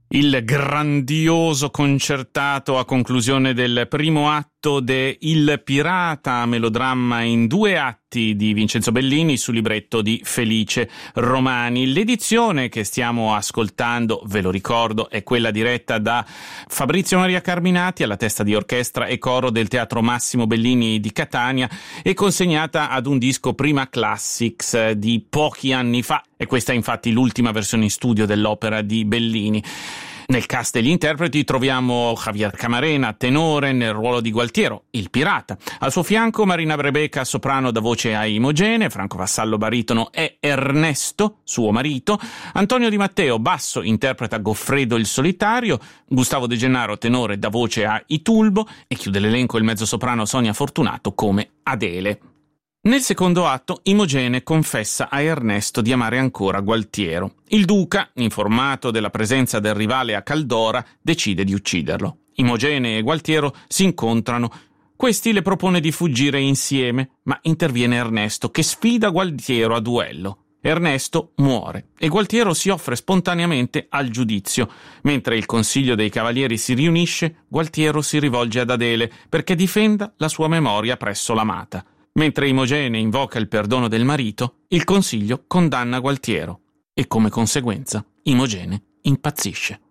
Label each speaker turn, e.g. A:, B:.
A: Il grandioso concertato a conclusione del primo atto de Il Pirata, melodramma in 2 atti di Vincenzo Bellini su libretto di Felice Romani. L'edizione che stiamo ascoltando, ve lo ricordo, è quella diretta da Fabrizio Maria Carminati alla testa di orchestra e coro del Teatro Massimo Bellini di Catania e consegnata ad un disco Prima Classics di pochi anni fa. E questa è infatti l'ultima versione in studio dell'opera di Bellini. Nel cast degli interpreti troviamo Javier Camarena, tenore, nel ruolo di Gualtiero, il pirata. Al suo fianco Marina Brebeca, soprano, da voce a Imogene, Franco Vassallo, baritono, e Ernesto, suo marito. Antonio Di Matteo, basso, interpreta Goffredo il solitario. Gustavo De Gennaro, tenore, da voce a Itulbo. E chiude l'elenco il mezzosoprano Sonia Fortunato come Adele. Nel secondo atto, Imogene confessa a Ernesto di amare ancora Gualtiero. Il duca, informato della presenza del rivale a Caldora, decide di ucciderlo. Imogene e Gualtiero si incontrano. Questi le propone di fuggire insieme, ma interviene Ernesto, che sfida Gualtiero a duello. Ernesto muore e Gualtiero si offre spontaneamente al giudizio. Mentre il Consiglio dei Cavalieri si riunisce, Gualtiero si rivolge ad Adele perché difenda la sua memoria presso l'amata. Mentre Imogene invoca il perdono del marito, il Consiglio condanna Gualtiero e come conseguenza Imogene impazzisce.